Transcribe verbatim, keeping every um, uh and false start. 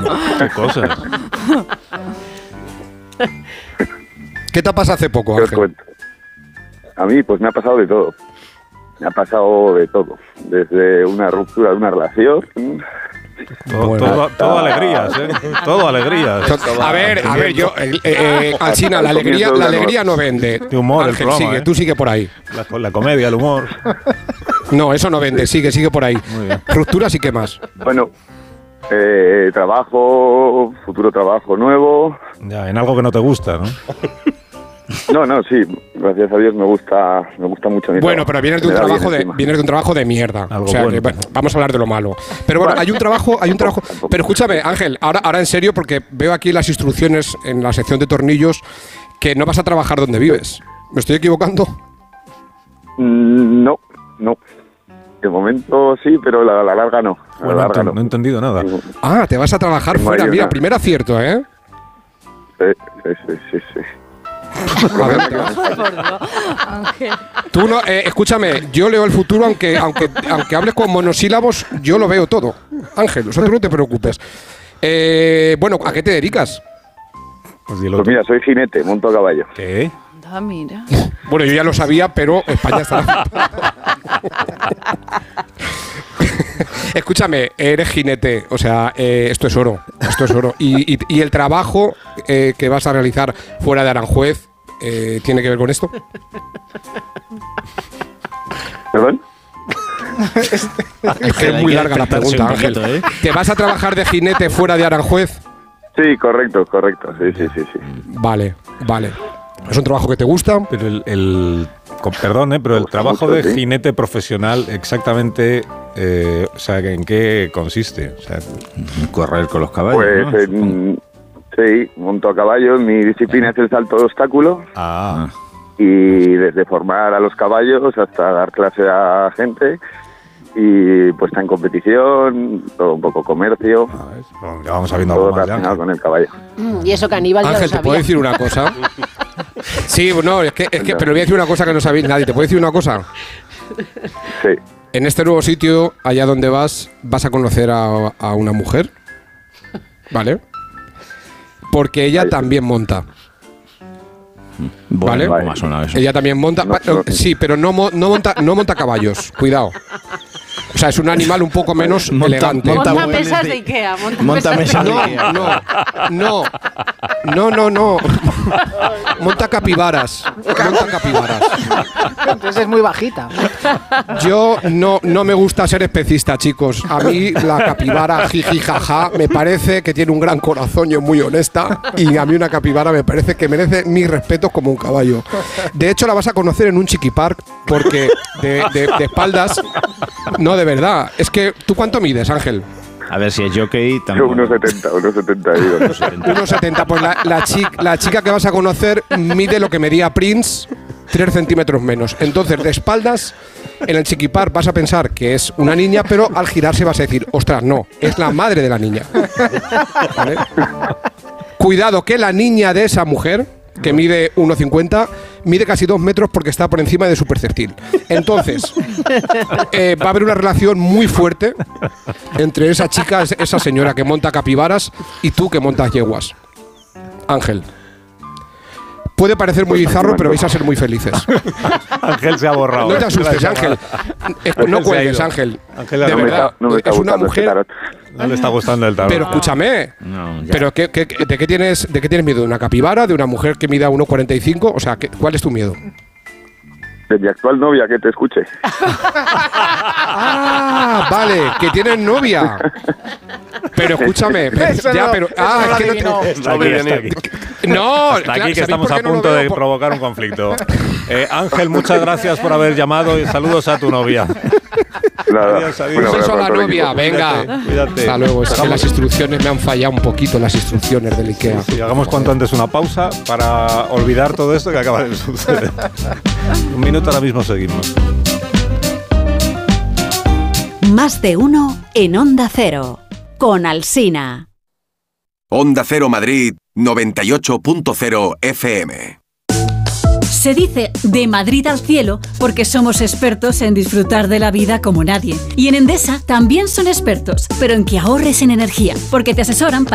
Qué cosas. ¿Qué te pasa hace poco, Ángel? A mí, pues me ha pasado de todo. Me ha pasado de todo. Desde una ruptura de una relación. Todo, Bueno. todo, todo alegrías, ¿eh? Todo alegrías. A ver, a ver, yo, eh, eh, Alsina, la alegría, la alegría no vende. De humor, el Ángel, programa, sigue, ¿eh? tú sigue por ahí. La, la comedia, el humor. No, eso no vende, sigue, sigue por ahí. Muy bien. Rupturas y qué más. Bueno, eh, trabajo, futuro trabajo nuevo. Ya, en algo que no te gusta, ¿no? No, no, sí, gracias a Dios me gusta, me gusta mucho mi Bueno, trabajo. pero vienes de un Me da trabajo bien de encima. vienes de un trabajo de mierda. Algo O sea, bueno. que, bueno, vamos a hablar de lo malo. Pero bueno, hay un trabajo, hay un trabajo. Pero escúchame, Ángel, ahora, ahora en serio, porque veo aquí las instrucciones en la sección de tornillos que no vas a trabajar donde vives. ¿Me estoy equivocando? Mm, No, no. De momento sí, pero la, la larga no. La Bueno, no, larga ent- no. no he entendido nada. Ah, te vas a trabajar Tengo fuera. ahí Mira, una- primer acierto, ¿eh? Sí, sí, sí, sí, sí. A ver, te vas. Por Dios, Ángel. Tú no, eh, escúchame, yo leo el futuro, aunque, aunque, aunque hables con monosílabos, yo lo veo todo. Ángel, o sea, tú no te preocupes. Eh, bueno, ¿a qué te dedicas? Pues dilo Pues tú. mira, soy jinete, monto a caballo. ¿Qué? Ah, mira. Bueno, yo ya lo sabía, pero España está. Escúchame, eres jinete, o sea, eh, esto es oro, esto es oro. Y, y- y el trabajo eh, que vas a realizar fuera de Aranjuez eh, tiene que ver con esto. ¿Perdón? Es que es muy larga la pregunta, Ángel. ¿eh? ¿Te vas a trabajar de jinete fuera de Aranjuez? Sí, correcto, correcto. Sí, sí, sí, sí. Vale, vale. ¿Es un trabajo que te gusta? Pero el, el con perdón, ¿eh? Pero el gusta trabajo mucho, de sí. jinete profesional, exactamente, eh, o sea, ¿en qué consiste? O sea, Correr con los caballos, Pues ¿no? en- sí, monto a caballo. Mi disciplina es el salto de obstáculo. ah, Y desde formar a los caballos hasta dar clase a gente. Y puesta en competición, todo un poco comercio. a ver, bueno, ya vamos sabiendo Todo algo más de relacionado Ángel. con el caballo. Mm, y eso que Aníbal ya lo Ángel, ¿te sabía. puedo decir una cosa? Sí, no, es que, es que, pero voy a decir una cosa que no sabéis nadie. ¿Te puedo decir una cosa? Sí. En este nuevo sitio, allá donde vas, vas a conocer a, a una mujer, ¿vale? Porque ella también monta. Bueno, ¿vale? ¿cómo ha sonado eso? Ella también monta. No, va- no. Sí, pero no, mo- no, monta, no monta caballos. Cuidado. O sea, es un animal un poco menos Monta- elegante. monta Monta muebles mesas de- de Ikea. Monta, Monta mesas de No, Ikea. no, no, no, no, no. Monta capibaras. Monta capibaras. Entonces es muy bajita. Yo no, no me gusta ser especista, chicos. A mí la capibara jiji jaja me parece que tiene un gran corazón y es muy honesta. Y a mí una capibara me parece que merece mis respetos como un caballo. De hecho, la vas a conocer en un chiqui park porque de, de- de espaldas. No, de verdad. Es que, ¿tú cuánto mides, Ángel? A ver si es jockey Yo tampoco. unos setenta, unos setenta y dos. uno setenta. Pues la, la, chi- la chica que vas a conocer mide lo que medía Prince, tres centímetros menos. Entonces, de espaldas, en el chiquipar vas a pensar que es una niña, pero al girarse vas a decir, ostras, no, es la madre de la niña. ¿Vale? Cuidado que la niña de esa mujer, que mide uno cincuenta, mide casi dos metros porque está por encima de su perceptil. Entonces, eh, va a haber una relación muy fuerte entre esa chica, esa señora que monta capibaras y tú que montas yeguas. Ángel. Puede parecer muy bizarro, pero vais a ser muy felices. Ángel se ha borrado. No te ¿eh? asustes, Ángel. Eh, No Ángel se ha cuelgues, ido. Ángel. Ángel De no, No me verdad, está, no me está es una gustando este mujer. tarot. no le está gustando el tarot. Pero escúchame. No, ya. Pero ¿qué, qué- ¿de qué tienes de qué tienes miedo? ¿De una capibara? ¿De una mujer que mida uno cuarenta y cinco? O sea, ¿qué- ¿cuál es tu miedo? De mi actual novia, que te escuche. Ah, vale, que tienes novia. Pero escúchame, pero- Eso ya, no, pero eso ah, no es que no adivinó. te- Está aquí, está aquí. No, Hasta claro, aquí que ¿sabéis estamos por a qué no lo punto veo? de Por- provocar un conflicto. Eh, Ángel, muchas gracias por haber llamado y saludos a tu novia. Nada. Adiós, adiós. Un Un beso abrazo a la todo el novia, equipo. venga. Cuídate, cuídate. Hasta luego. Es que Estamos- las instrucciones me han fallado un poquito, las instrucciones del IKEA. Sí, hagamos cuanto antes una pausa para olvidar todo esto que acaba de suceder. Un minuto, ahora mismo seguimos. Más de uno en Onda Cero, con Alsina. Onda Cero Madrid noventa y ocho punto cero F M. Se dice de Madrid al cielo porque somos expertos en disfrutar de la vida como nadie. Y en Endesa también son expertos, pero en que ahorres en energía, porque te asesoran para